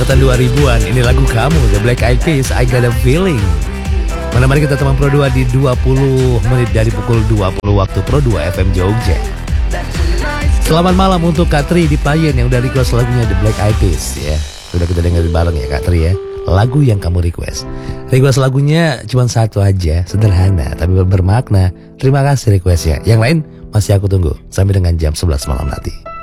urutan 2000-an. Ini lagu kamu, The Black Eyed Peas, I Got a Feeling. Menemani kita teman Pro 2 di 20 menit dari pukul 20 waktu Pro 2 FM Jogja. Selamat malam untuk Kak Tri di Payen yang udah request lagunya The Black Eyed Peas ya. Sudah kita dengerin bareng ya Kak Tri ya. Lagu yang kamu request. Request lagunya cuma satu aja, sederhana tapi bermakna. Terima kasih requestnya. Yang lain masih aku tunggu sampai dengan jam 11 malam nanti.